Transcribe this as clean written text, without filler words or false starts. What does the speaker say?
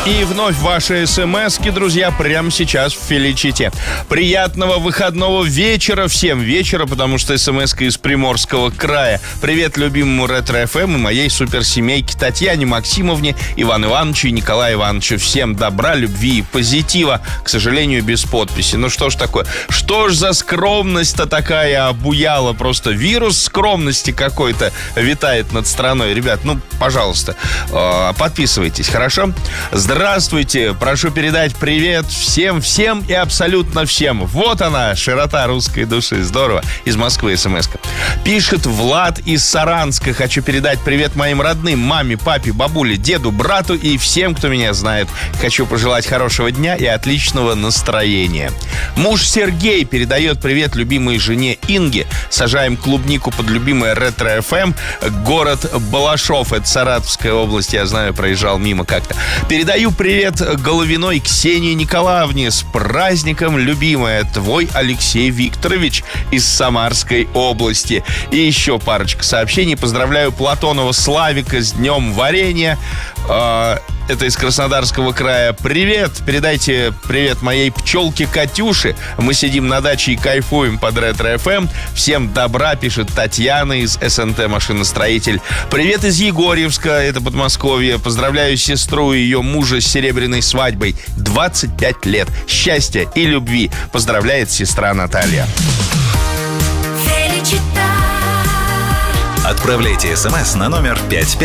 И вновь ваши смски, друзья, прямо сейчас в Феличите. Приятного выходного вечера всем. Вечера, потому что смска из Приморского края. Привет любимому Ретро-ФМ и моей суперсемейке Татьяне Максимовне, Ивану Ивановичу и Николаю Ивановичу. Всем добра, любви и позитива. К сожалению, без подписи. Ну что ж такое? Что ж за скромность-то такая обуяла? Просто вирус скромности какой-то витает над страной. Ребят, ну, пожалуйста, подписывайтесь, хорошо? Здравствуйте, прошу передать привет всем и абсолютно всем. Вот она, широта русской души. Здорово. Из Москвы смс-ка. Пишет Влад из Саранска. Хочу передать привет моим родным, маме, папе, бабуле, деду, брату и всем, кто меня знает. Хочу пожелать хорошего дня и отличного настроения. Муж Сергей передает привет любимой жене Инге. Сажаем клубнику под любимое Ретро-ФМ. Город Балашов, это Саратовская область. Я знаю, проезжал мимо как-то. Передаю привет Головиной Ксении Николаевне. С праздником, любимая. Твой Алексей Викторович из Самарской области. И еще парочка сообщений. Поздравляю Платонова Славика с днем варенья. Это из Краснодарского края. Привет! Передайте привет моей пчелке Катюше. Мы сидим на даче и кайфуем под Ретро-ФМ. Всем добра, пишет Татьяна из СНТ «Машиностроитель». Привет из Егорьевска, это Подмосковье. Поздравляю сестру и ее мужа с серебряной свадьбой. 25 лет. Счастья и любви. Поздравляет сестра Наталья. Отправляйте смс на номер 55.